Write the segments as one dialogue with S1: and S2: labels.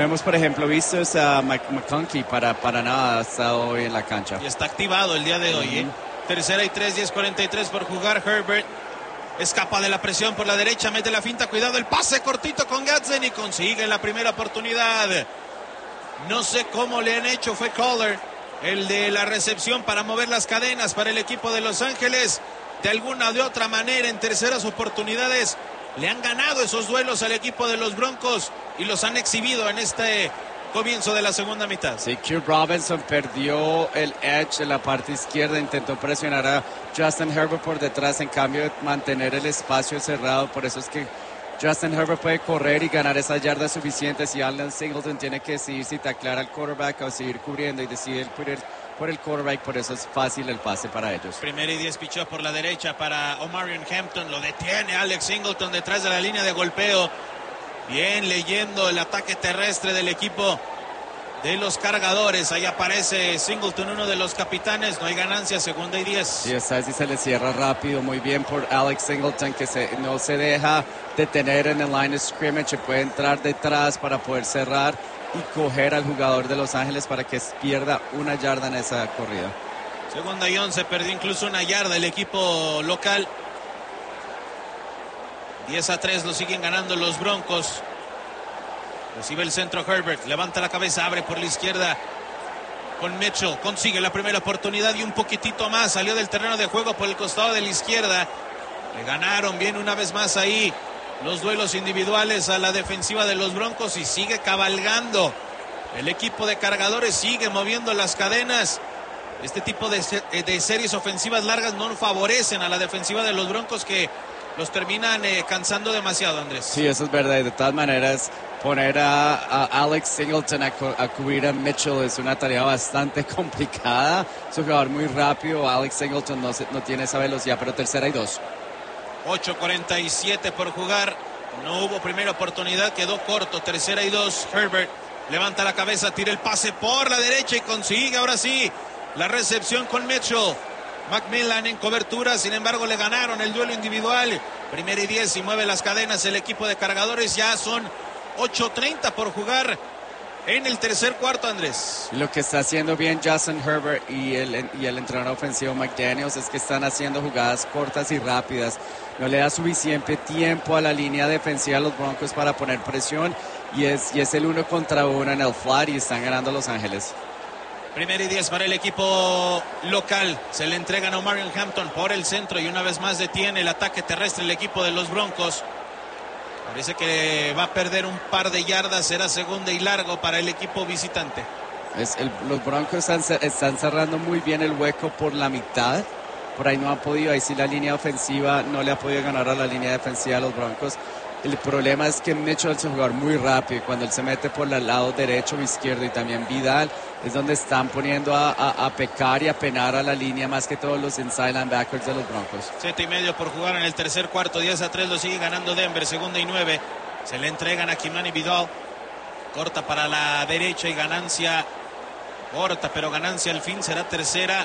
S1: Hemos, por ejemplo, visto a McConkey para nada ha estado hoy en la cancha.
S2: Y está activado el día de hoy. Tercera y 3, 10:43 por jugar. Herbert escapa de la presión por la derecha, mete la finta, cuidado, el pase cortito con Gadsden y consigue la primera oportunidad. No sé cómo le han hecho, fue Kohler el de la recepción para mover las cadenas para el equipo de Los Ángeles. De alguna o de otra manera, en terceras oportunidades, le han ganado esos duelos al equipo de los Broncos y los han exhibido en este comienzo de la segunda mitad.
S1: Sí, Q Robinson perdió el edge en la parte izquierda, intentó presionar a Justin Herbert por detrás, en cambio de mantener el espacio cerrado. Por eso es que Justin Herbert puede correr y ganar esas yardas suficientes, y Allen Singleton tiene que decidir si taclear al quarterback o seguir cubriendo, y decide cubrir por el quarterback. Por eso es fácil el pase para ellos.
S2: Primera y 10, pichó por la derecha para Omarion Hampton, lo detiene Alex Singleton detrás de la línea de golpeo. Bien leyendo el ataque terrestre del equipo de los Cargadores. Ahí aparece Singleton, uno de los capitanes. No hay ganancia, segunda y 10.
S1: Sí, esta vez se le cierra rápido, muy bien por Alex Singleton, que no se deja detener en el line of scrimmage, puede entrar detrás para poder cerrar y coger al jugador de Los Ángeles para que pierda una yarda en esa corrida.
S2: Segunda y 11, perdió incluso una yarda el equipo local. 10-3 lo siguen ganando los Broncos. Recibe el centro Herbert, levanta la cabeza, abre por la izquierda con Mitchell, consigue la primera oportunidad y un poquitito más, salió del terreno de juego por el costado de la izquierda. Le ganaron bien una vez más ahí los duelos individuales a la defensiva de los Broncos y sigue cabalgando. El equipo de Cargadores sigue moviendo las cadenas. Este tipo de series ofensivas largas no favorecen a la defensiva de los Broncos, que los terminan cansando demasiado, Andrés.
S1: Sí, eso es verdad. De todas maneras, poner a Alex Singleton a cubrir a Mitchell es una tarea bastante complicada. Es un jugador muy rápido. Alex Singleton no tiene esa velocidad, pero tercera y 2.
S2: 8:47 por jugar. No hubo primera oportunidad, quedó corto. Tercera y 2. Herbert levanta la cabeza, tira el pase por la derecha y consigue ahora sí la recepción con Mitchell. McMillan en cobertura, sin embargo le ganaron el duelo individual. Primera y 10 y mueve las cadenas el equipo de Cargadores. Ya son 8:30 por jugar en el tercer cuarto, Andrés.
S1: Lo que está haciendo bien Justin Herbert y el entrenador ofensivo McDaniels es que están haciendo jugadas cortas y rápidas. No le da suficiente tiempo a la línea defensiva de los Broncos para poner presión, y es el 1 contra 1 en el flat y están ganando Los Ángeles.
S2: Primera y 10 para el equipo local. Se le entregan a Omarion Hampton por el centro y una vez más detiene el ataque terrestre el equipo de los Broncos. Parece que va a perder un par de yardas. Será segunda y largo para el equipo visitante.
S1: Los Broncos están cerrando muy bien el hueco por la mitad. Por ahí no ha podido, ahí sí la línea ofensiva no le ha podido ganar a la línea defensiva de los Broncos. El problema es que Mitchell es un jugador muy rápido, y cuando él se mete por el lado derecho o izquierdo, y también Vidal, es donde están poniendo a pecar y a penar a la línea, más que todos los inside linebackers de los Broncos.
S2: 7:30 por jugar en el tercer cuarto. 10-3 lo sigue ganando Denver. Segunda y 9. Se le entregan a Kimani Vidal. Corta para la derecha y ganancia corta, pero ganancia al fin. Será tercera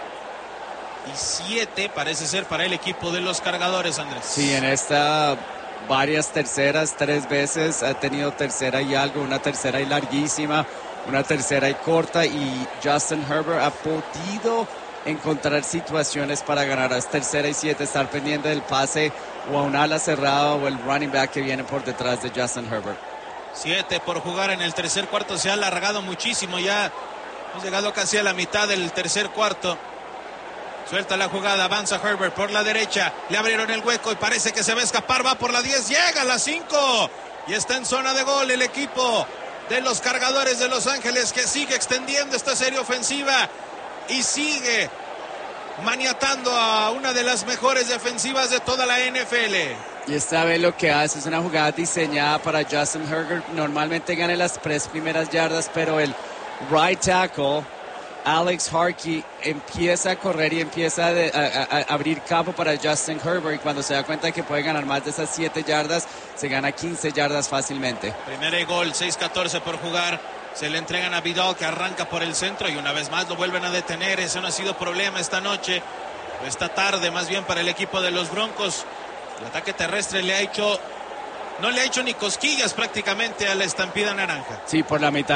S2: y 7, parece ser, para el equipo de los Cargadores, Andrés.
S1: Sí, en esta varias terceras, 3 veces ha tenido tercera y algo, una tercera y larguísima, una tercera y corta, y Justin Herbert ha podido encontrar situaciones para ganar. Es tercera y 7, estar pendiente del pase o a un ala cerrada o el running back que viene por detrás de Justin Herbert.
S2: 7 por jugar en el tercer cuarto. Se ha alargado muchísimo, ya hemos llegado casi a la mitad del tercer cuarto. Suelta la jugada, avanza Herbert por la derecha, le abrieron el hueco y parece que se va a escapar, va por la 10, llega a la 5 y está en zona de gol el equipo de los Cargadores de Los Ángeles, que sigue extendiendo esta serie ofensiva y sigue maniatando a una de las mejores defensivas de toda la NFL.
S1: Y esta vez lo que hace es una jugada diseñada para Justin Herbert. Normalmente gana las 3 primeras yardas, pero el right tackle Alex Harkey empieza a correr y empieza a abrir campo para Justin Herbert, y cuando se da cuenta de que puede ganar más de esas 7 yardas, se gana 15 yardas fácilmente.
S2: Primera y gol, 6:14 por jugar. Se le entregan a Vidal, que arranca por el centro y una vez más lo vuelven a detener. Ese no ha sido problema esta noche, o esta tarde más bien, para el equipo de los Broncos. El ataque terrestre le ha hecho No le ha hecho ni cosquillas prácticamente a la estampida naranja.
S1: Sí, por la mitad